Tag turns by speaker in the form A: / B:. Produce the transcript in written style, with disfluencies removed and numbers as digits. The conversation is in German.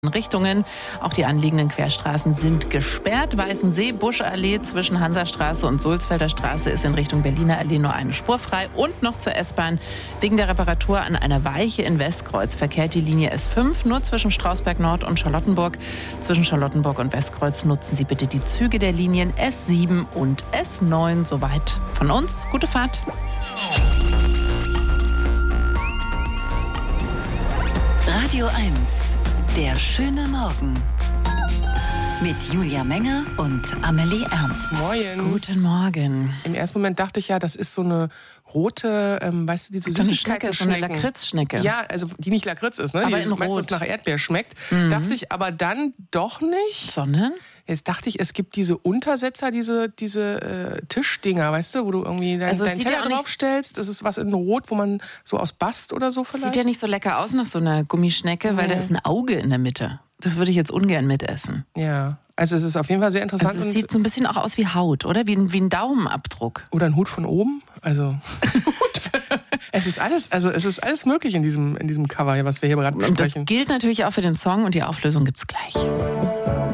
A: Richtungen. Auch die anliegenden Querstraßen sind gesperrt. Weißensee, Buschallee zwischen Hansastraße und Sulzfelder Straße ist in Richtung Berliner Allee nur eine Spur frei. Und noch zur S-Bahn. Wegen der Reparatur an einer Weiche in Westkreuz verkehrt die Linie S5 nur zwischen Strausberg Nord und Charlottenburg. Zwischen Charlottenburg und Westkreuz nutzen Sie bitte die Züge der Linien S7 und S9. Soweit von uns. Gute Fahrt.
B: Radio 1, der schöne Morgen. Mit Julia Menger und Amelie Ernst.
C: Moin.
A: Guten Morgen.
C: Im ersten Moment dachte ich ja, das ist so eine rote, weißt du, diese
A: So eine Schnecke, so eine
C: Süßigkeiten-Schnecken.
A: Lakritzschnecke.
C: Ja, also die nicht Lakritz ist, ne?
A: Aber
C: Die
A: in
C: meistens
A: Rot.
C: nach Erdbeer schmeckt. Dachte ich aber dann doch nicht.
A: Sondern?
C: Jetzt dachte ich, es gibt diese Untersetzer, diese Tischdinger, weißt du, wo du irgendwie deinen
A: Also es sieht
C: Teller
A: ja auch nicht-
C: draufstellst. Das ist was in Rot, wo man so aus Bast oder so vielleicht.
A: Sieht ja nicht so lecker aus nach so einer Gummischnecke, weil da ist ein Auge in der Mitte. Das würde ich jetzt ungern mitessen.
C: Ja, also es ist auf jeden Fall sehr interessant.
A: Also es
C: und
A: sieht so ein bisschen auch aus wie Haut, oder? Wie ein Daumenabdruck.
C: oder ein Hut von oben. Also es ist alles möglich in diesem Cover, was wir hier gerade
A: Und das
C: besprechen.
A: gilt natürlich auch für den Song und die Auflösung gibt's gleich.